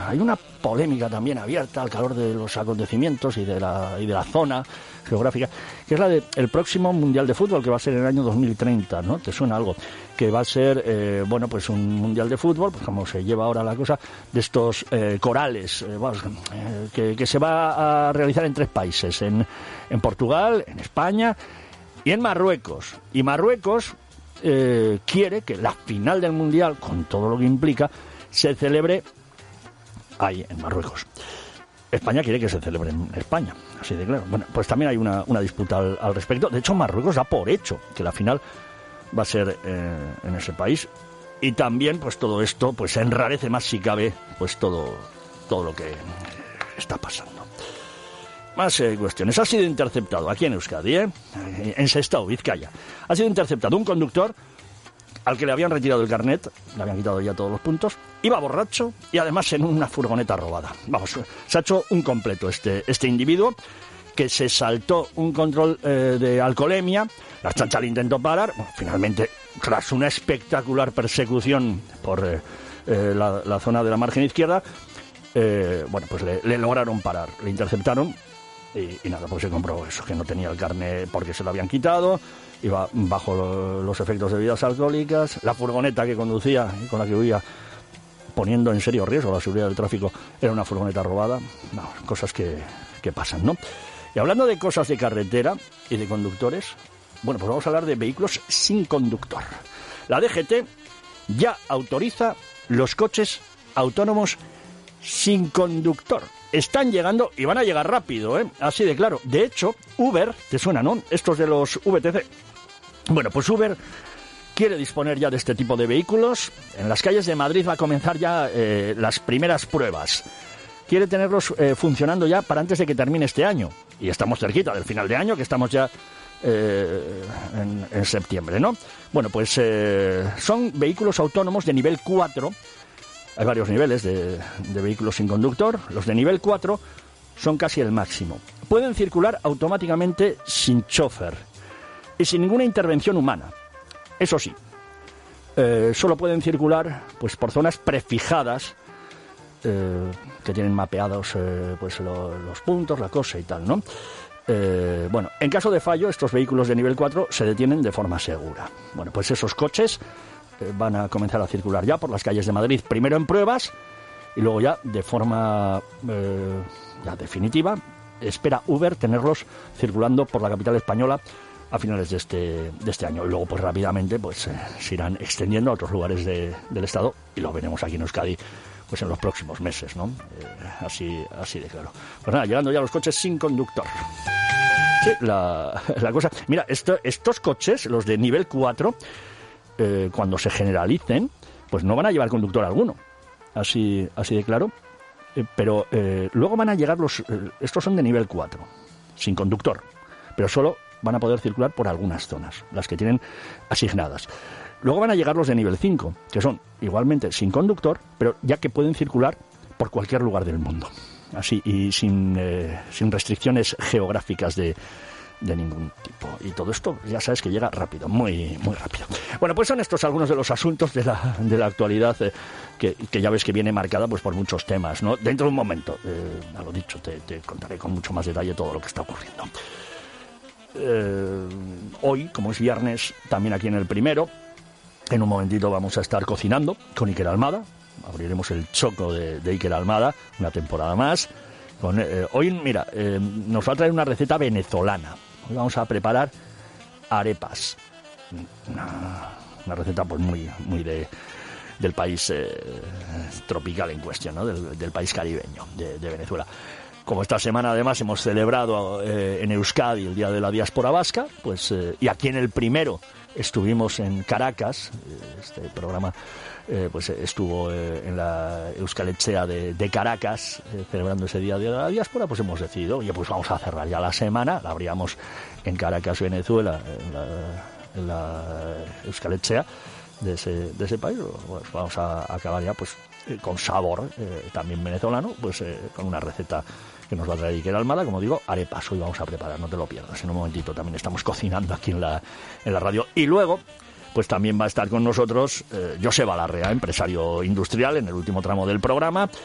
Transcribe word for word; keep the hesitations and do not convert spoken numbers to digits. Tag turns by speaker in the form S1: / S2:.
S1: hay una polémica también abierta al calor de los acontecimientos y de la, y de la zona geográfica, que es la del próximo Mundial de Fútbol, que va a ser en el año dos mil treinta, ¿no? ¿Te suena algo? Que va a ser, eh, bueno, pues un Mundial de Fútbol, pues como se lleva ahora la cosa, de estos eh, corales, eh, bueno, eh, que, que se va a realizar en tres países, en, en Portugal, en España y en Marruecos. Y Marruecos eh, quiere que la final del Mundial, con todo lo que implica, se celebre ahí, en Marruecos. España quiere que se celebre en España, así de claro. Bueno, pues también hay una, una disputa al, al respecto. De hecho, Marruecos da por hecho que la final va a ser eh, en ese país. Y también, pues todo esto, pues enrarece más si cabe, pues todo, todo lo que está pasando. Más eh, cuestiones. Ha sido interceptado aquí en Euskadi, ¿eh? en Sestao, Vizcaya. Ha sido interceptado un conductor al que le habían retirado el carnet, le habían quitado ya todos los puntos, iba borracho y además en una furgoneta robada. Vamos, se ha hecho un completo este, este individuo que se saltó un control eh, de alcoholemia, la chancha le intentó parar, bueno, finalmente, tras una espectacular persecución por eh, eh, la, la zona de la margen izquierda, eh, bueno, pues le, le lograron parar, le interceptaron y, y nada, pues se comprobó eso, que no tenía el carnet porque se lo habían quitado, iba bajo los efectos de bebidas alcohólicas, la furgoneta que conducía y con la que huía, poniendo en serio riesgo la seguridad del tráfico, era una furgoneta robada. No, cosas que, que pasan, ¿no? Y hablando de cosas de carretera y de conductores, bueno, pues vamos a hablar de vehículos sin conductor. La D G T ya autoriza los coches autónomos sin conductor. Están llegando y van a llegar rápido, ¿eh? Así de claro. De hecho, Uber, ¿te suena, no? Estos de los V T C. Bueno, pues Uber quiere disponer ya de este tipo de vehículos. En las calles de Madrid va a comenzar ya eh, las primeras pruebas. Quiere tenerlos eh, funcionando ya para antes de que termine este año. Y estamos cerquita del final de año, que estamos ya eh, en, en septiembre, ¿no? Bueno, pues eh, son vehículos autónomos de nivel cuatro. Hay varios niveles de, de vehículos sin conductor. Los de nivel cuatro son casi el máximo. Pueden circular automáticamente sin chofer y sin ninguna intervención humana. Eso sí, eh, solo pueden circular pues por zonas prefijadas eh, que tienen mapeados eh, pues lo, los puntos, la cosa y tal, ¿no? Eh, bueno, en caso de fallo, estos vehículos de nivel cuatro se detienen de forma segura. Bueno, pues esos coches eh, van a comenzar a circular ya por las calles de Madrid, primero en pruebas y luego ya de forma eh, ya definitiva. Espera Uber tenerlos circulando por la capital española a finales de este de este año. Y luego, pues rápidamente, pues eh, se irán extendiendo a otros lugares de, del Estado y lo veremos aquí en Euskadi pues en los próximos meses, ¿no? Eh, así, así de claro. Pues nada, llegando ya los coches sin conductor. Sí, la, la cosa... Mira, esto, estos coches, los de nivel cuatro, eh, cuando se generalicen, pues no van a llevar conductor alguno. Así, así de claro. Eh, pero eh, luego van a llegar los... Eh, estos son de nivel cuatro, sin conductor, pero solo van a poder circular por algunas zonas, las que tienen asignadas. Luego van a llegar los de nivel cinco, que son igualmente sin conductor, pero ya que pueden circular por cualquier lugar del mundo. Así, y sin, eh, sin restricciones geográficas de, de ningún tipo. Y todo esto, ya sabes que llega rápido, muy muy rápido. Bueno, pues son estos algunos de los asuntos de la, de la actualidad eh, que, que ya ves que viene marcada pues por muchos temas, ¿no? Dentro de un momento, eh, a lo dicho, te, te contaré con mucho más detalle todo lo que está ocurriendo. Eh, hoy, como es viernes, también aquí en el primero, en un momentito vamos a estar cocinando con Iker Almada. Abriremos el choco de, de Iker Almada, una temporada más. Con, eh, hoy, mira, eh, nos va a traer una receta venezolana. Hoy vamos a preparar arepas. Una, una receta pues muy, muy de, del país eh, tropical en cuestión, ¿no? Del, del país caribeño, de, de Venezuela. Como esta semana además hemos celebrado eh, en Euskadi el Día de la Diáspora Vasca, pues eh, y aquí en el primero estuvimos en Caracas, eh, este programa eh, pues estuvo eh, en la Euskal Etxea de, de Caracas eh, celebrando ese Día de la Diáspora, pues hemos decidido, oye, pues vamos a cerrar ya la semana, la abríamos en Caracas, Venezuela, en la, en la Euskal Etxea de ese, de ese país, pues vamos a acabar ya pues eh, con sabor eh, también venezolano, pues eh, con una receta que nos va a traer Iker Almada, como digo, arepas hoy vamos a preparar, no te lo pierdas, en un momentito también estamos cocinando aquí en la, en la radio. Y luego, pues también va a estar con nosotros eh, Joseba Larrea, empresario industrial, en el último tramo del programa,